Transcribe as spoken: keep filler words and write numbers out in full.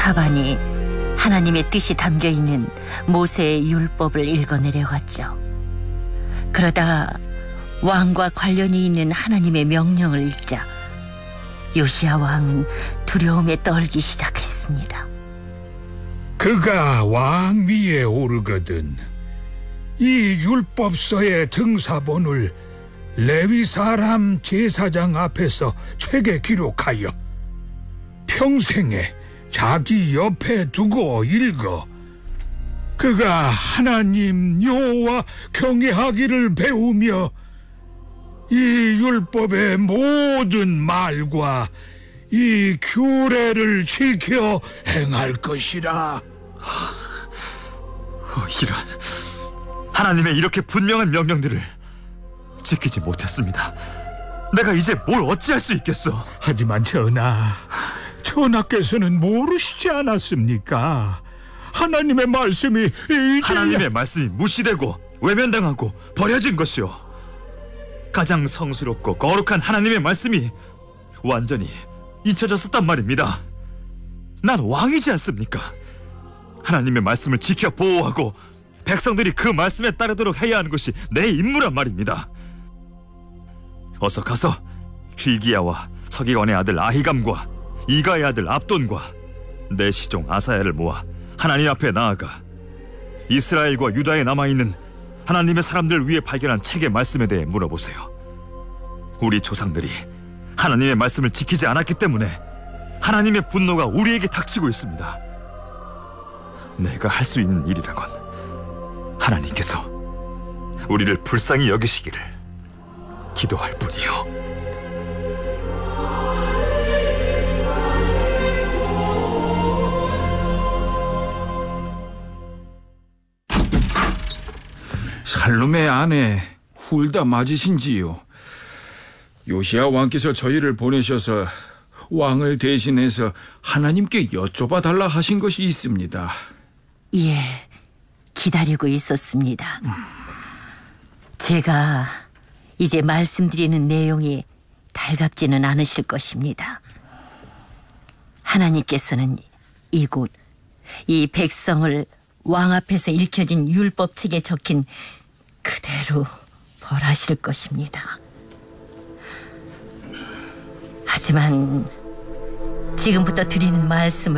사반이 하나님의 뜻이 담겨있는 모세의 율법을 읽어내려갔죠. 그러다 왕과 관련이 있는 하나님의 명령을 읽자 요시야 왕은 두려움에 떨기 시작했습니다. 그가 왕 위에 오르거든 이 율법서의 등사본을 레위 사람 제사장 앞에서 책에 기록하여 평생에 자기 옆에 두고 읽어 그가 하나님 여호와 경외하기를 배우며 이 율법의 모든 말과 이 규례를 지켜 행할 것이라. 어, 이런, 하나님의 이렇게 분명한 명령들을 지키지 못했습니다. 내가 이제 뭘 어찌할 수 있겠어. 하지만 전하, 전하께서는 모르시지 않았습니까? 하나님의 말씀이 이제... 하나님의 말씀이 무시되고 외면당하고 버려진 것이요, 가장 성스럽고 거룩한 하나님의 말씀이 완전히 잊혀졌었단 말입니다. 난 왕이지 않습니까? 하나님의 말씀을 지켜 보호하고 백성들이 그 말씀에 따르도록 해야 하는 것이 내 임무란 말입니다. 어서 가서 hil기야와 서기관의 아들 아히감과 이가의 아들 압돈과 내 시종 아사야를 모아 하나님 앞에 나아가 이스라엘과 유다에 남아있는 하나님의 사람들 위에 발견한 책의 말씀에 대해 물어보세요. 우리 조상들이 하나님의 말씀을 지키지 않았기 때문에 하나님의 분노가 우리에게 닥치고 있습니다. 내가 할 수 있는 일이라곤 하나님께서 우리를 불쌍히 여기시기를 기도할 뿐이요. 살룸의 아내 훌다 맞으신지요? 요시야 왕께서 저희를 보내셔서 왕을 대신해서 하나님께 여쭤봐 달라 하신 것이 있습니다. 예, 기다리고 있었습니다. 음. 제가 이제 말씀드리는 내용이 달갑지는 않으실 것입니다. 하나님께서는 이곳 이 백성을 왕 앞에서 읽혀진 율법책에 적힌 그대로 벌하실 것입니다. 하지만 지금부터 드리는 말씀을